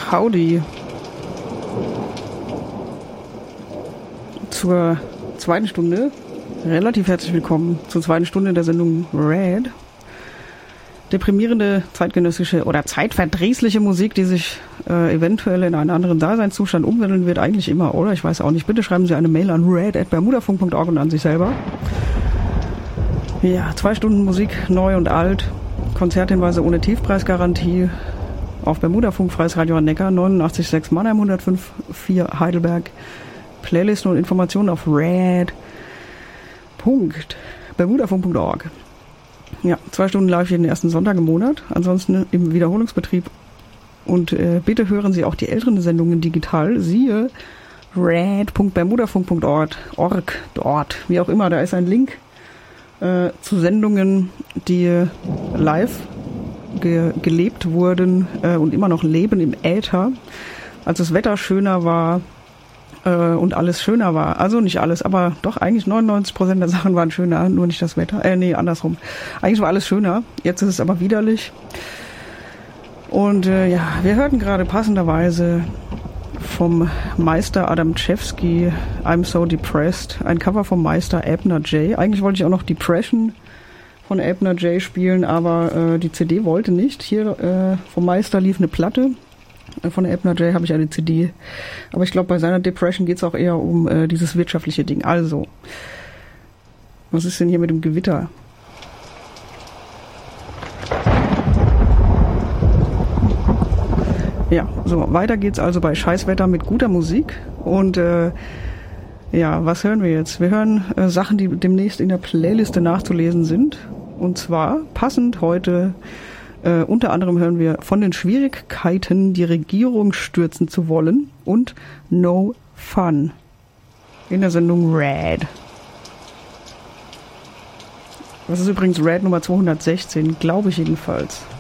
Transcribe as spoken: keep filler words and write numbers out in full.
Howdy zur zweiten Stunde. Relativ herzlich willkommen zur zweiten Stunde der Sendung Red. Deprimierende, zeitgenössische oder zeitverdrießliche Musik, die sich äh, eventuell in einen anderen Daseinszustand umwandeln wird, eigentlich immer, oder? Ich weiß auch nicht. Bitte schreiben Sie eine Mail an red at bermudafunk punkt org und an sich selber. Ja, zwei Stunden Musik, neu und alt, Konzerthinweise ohne Tiefpreisgarantie auf Bermudafunk, Freies Radio an Neckar, neunundachtzig Komma sechs Mannheim, hundertfünf Komma vier Heidelberg. Playlisten und Informationen auf red punkt bermudafunk punkt org. Ja, zwei Stunden live jeden ersten Sonntag im Monat, ansonsten im Wiederholungsbetrieb. Und äh, bitte hören Sie auch die älteren Sendungen digital. Siehe red punkt bermudafunk punkt org, dort, wie auch immer, da ist ein Link äh, zu Sendungen, die live ge- gelebt wurden äh, und immer noch leben im Äther, als das Wetter schöner war äh, und alles schöner war. Also nicht alles, aber doch eigentlich neunundneunzig Prozent der Sachen waren schöner, nur nicht das Wetter. Äh, nee, andersrum. Eigentlich war alles schöner, jetzt ist es aber widerlich. Und äh, ja, wir hörten gerade passenderweise vom Meister Adamczewski I'm So Depressed, ein Cover vom Meister Abner J. Eigentlich wollte ich auch noch Depression von Abner J spielen, aber äh, die C D wollte nicht. Hier äh, vom Meister lief eine Platte. Von Abner J habe ich eine C D. Aber ich glaube, bei seiner Depression geht es auch eher um äh, dieses wirtschaftliche Ding. Also, was ist denn hier mit dem Gewitter? Ja, so, weiter geht's also bei Scheißwetter mit guter Musik. Und äh, ja, was hören wir jetzt? Wir hören äh, Sachen, die demnächst in der Playliste nachzulesen sind. Und zwar passend heute, äh, unter anderem hören wir von den Schwierigkeiten, die Regierung stürzen zu wollen und No Fun in der Sendung Red. Das ist übrigens Red Nummer zweihundertsechzehn, glaube ich jedenfalls.